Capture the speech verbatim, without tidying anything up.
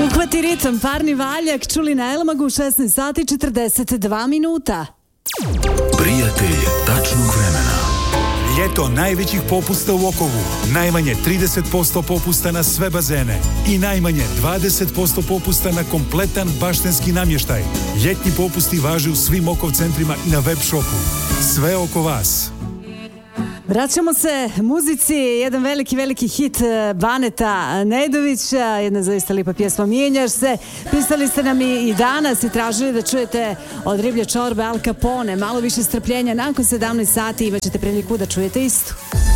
Uhvati ritam, parni valjak, čuli na Elmagu u šesnaest sati četrdeset dva minuta. Prijatelj tačnog vremena. Ljeto najvećih popusta u Okovu. Najmanje trideset posto popusta na sve bazene i najmanje dvadeset posto popusta na kompletan baštenski namještaj. Ljetni popusti važe u svim Okov centrima i na web shopu. Sve oko vas. Vraćamo se muzici, jedan veliki, veliki hit Baneta Nedovića, jedna zaista lipa pjesma Mijenjaš se. Pisali ste nam i, i danas i tražili da čujete od Riblje čorbe Al Capone. Malo više strpljenja, nakon sedamnaest sati imat ćete priliku da čujete istu.